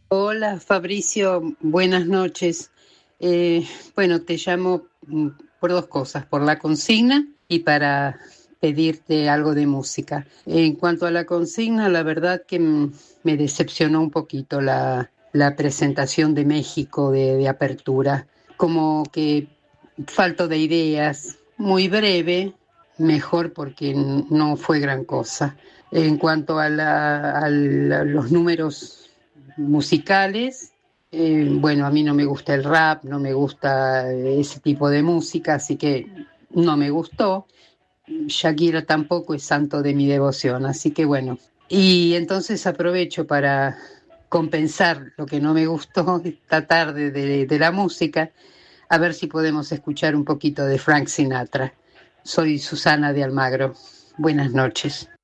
Hola Fabricio, buenas noches. Bueno, te llamo por dos cosas, por la consigna y para pedirte algo de música. En cuanto a la consigna, la verdad que me decepcionó un poquito la presentación de México de apertura, como que falto de ideas, muy breve, mejor porque no fue gran cosa. En cuanto a los números musicales, bueno, a mí no me gusta el rap, no me gusta ese tipo de música, así que no me gustó. Shakira tampoco es santo de mi devoción, así que bueno. Y entonces aprovecho para compensar lo que no me gustó esta tarde de la música, a ver si podemos escuchar un poquito de Frank Sinatra. Soy Susana de Almagro. Buenas noches.